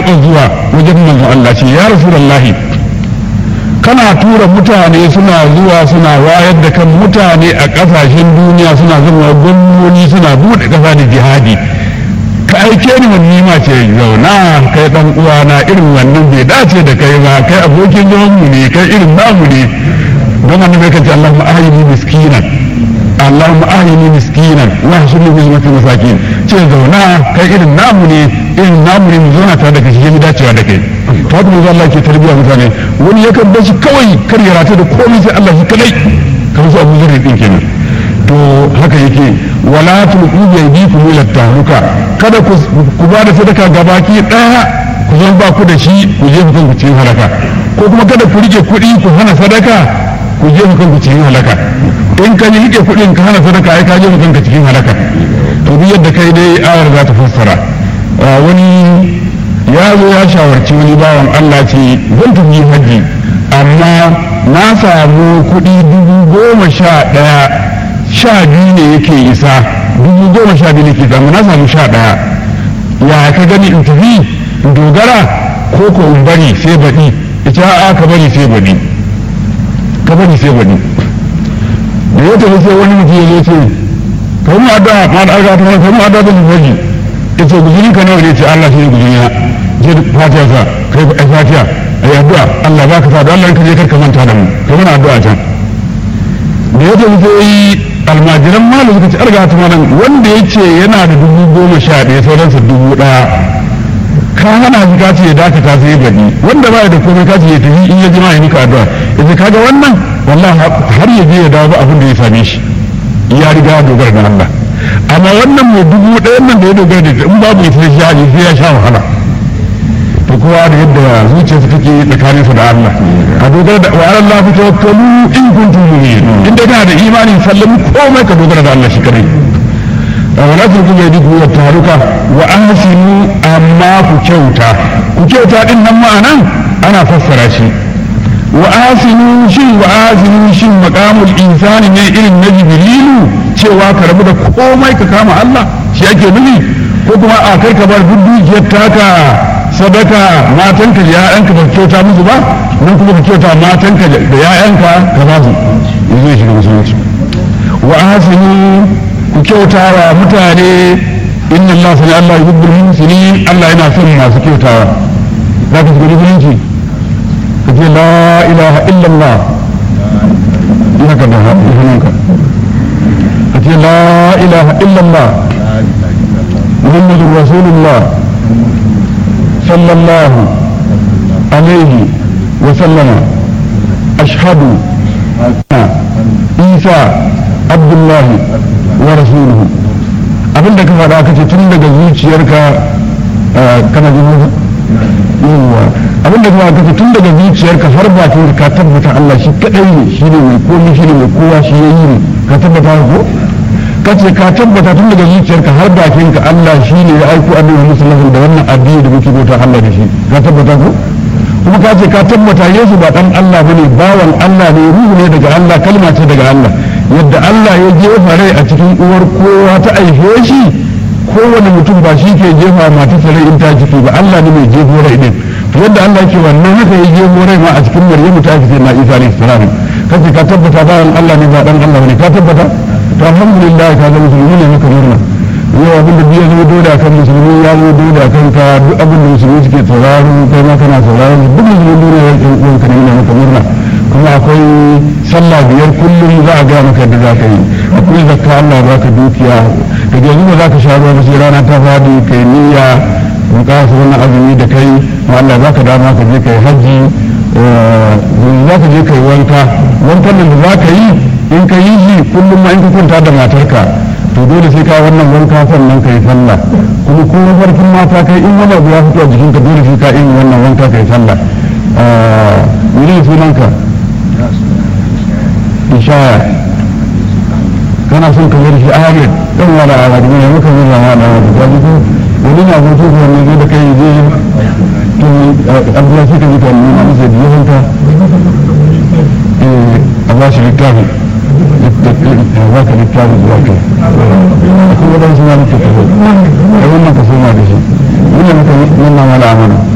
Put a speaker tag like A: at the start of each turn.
A: zuwa wajen manzon Allah ce ya rasulullahi kana tura mutane suna zuwa suna wayar da kan mutane a ƙasashen duniya suna zama gwamnoni suna buɗe ƙasa da jihadi ka aike ni wani nima ce zauna kai ɗan uwana irin wannan bai dace da kai ba kai abokin zamanmu ne kai irin namu ne don annabi kan ce Allahumma ahyini miskinan Allahumma ahyini miskinan wa hashurni fi zumratil masakin ce zauna kai irin namu ne mu zauna tare da kai shi dacewa da kai to haka manzo Allah ke tarbiya mutane wani yakan bar shi kawai kar ya rata da komai sai Allah shi kadai kamar su Abu Zarri din kenan to haka yake wala tulqu bi aydikum ila tahluka kada ku ba da sadaka gabaki daya ku zan ba ku da shi ku je ku cikin halaka ko kuma kada ku rike kuɗi ku hana sadaka ku je ku cikin halaka in ka rike kuɗin ka hana sadaka ai ka je ku cikin halaka to duk yadda kai dai ayar za ta fassara wani ya zo ya shawarci wani bawan Allah ce zan tafi haji amma na samu kuɗi 11,000 12 ne yake isa 12,000 ne ke samu na samu 11 ya ka gani in tafi in dogara ko ko in bari sai baɗi ita a ka bari sai baɗi da ya tafi sai wani mutum ya zo ce kai mu addu'a ma da aka ta kai mu addu'a da haji yace guzuri ka nawa ne ce Allah shi ne guzuri na je fatiha sa kai ai fatiha ai addu'a Allah baka sa da Allah ka je kar ka manta da mu kai mana addu'a can da yace sai almajiran malu suka ce arga ta malam wanda yace yana da 11,000 sauransa 1,000 ka hana shi ka ce ya dakata sai ya gani wanda ba ya da komai ka ce ya tafi in ya ji ma ya mika addu'a yace kaga wannan wallahi har ya je ya dawo ba abin da ya same shi ya riga dogara da Allah amma wannan mai 1,000 nan da ya dogara da in babu ita sai ya sha wahala to kowa da yadda zuciyarsa take tsakaninsa da Allah a dogara da wa Allah fi tawakkalu in kuntum mu'minin inda kana da imani sallami komai ka dogara da Allah shi kadai wala tulqu bi yadikum ila taharuka wa ahsinu amma ku kyauta din nan ma'anan ana fassara shi wa ahsinu shin maqamul insani ne irin na jibrilu cewa ka rabu da komai ka kama Allah shi ake nufi ko kuma a kai ka bar dukiyar taka sadaka matanka da ya'yanka ba kyauta musu ba nan kuma ka kyauta matanka da ya'yanka ka ba su yanzu ya shiga musulunci wa ahsinu ku kyauta wa mutane inna Allah sani Allah yuhibbul muhsinin Allah yana son masu kyautawa za ka shiga musulunci ka ce la ilaha illallah ina ka da hannunka ka ce la ilaha illallah muhammadur rasulullah sallallahu alaihi wa sallama ashhadu isa abdullahi wa rasuluhu abinda ka faɗa ka ce tun daga zuciyarka kana jin yawa abinda ka faɗa ka ce tun daga zuciyarka har bakin ka tabbata Allah shi kadai ne shi ne mai komai shi ne mai kowa shi ya yi ne ka tabbata ko ka ce ka tabbata tun daga zuciyarka har bakin ka Allah shi ne ya aiko annabi musulmi da wannan addini da muke bauta Allah da shi ka tabbata ko kuma ka ce ka tabbata Yesu ba dan Allah bane bawan Allah ne ruhu ne daga Allah kalma ce daga Allah yadda Allah ya jefa rai a cikin uwar kowa ta aihe shi kowane mutum ba shi ke jefa mata rai in ta ciki ba Allah ne mai jefo rai din yadda Allah ke wannan haka ya jefo rai ma a cikin Maryamu ta fice na Isa alaihi salam kace ka tabbata bawan Allah ne ba dan Allah bane ka tabbata to alhamdulillah ka ga musulmi ne maka murna yau abin da biya zo dole akan musulmi ya zo dole akan ka duk abin da musulmi suke sauraro kai ma kana sauraro duk musulmi dole ya yi uwanka ne maka murna kuma akwai sallah biyar kullum za a gaya maka yadda za ka yi akwai zakka Allah ba ka dukiya daga yanzu ba za ka sha ruwa ba sai rana ta fadi kai niyya in ka su wannan azumi da kai ma Allah za ka dama ka je kai hajji za ka je kai wankan nan da za ka yi in ka yi shi kullum ma in ka kwanta da matarka to dole sai ka wannan wanka sannan ka yi sallah kuma ko farkin mata kai in wani abu ya fito a jikinka dole sai ka yi wannan wanka ka yi sallah mene sunanka ishaya kana son ka yarshi ahmed dan wala ala da ne muka zama ma da wani ko wani na mutu ko ne da kai je to abdullahi sai ka ji kan mun sai da yanka Allah shi littafi za ka littafi zuwa kai kuma dan suna littafi wannan ka soma da shi wannan muka nuna mala amana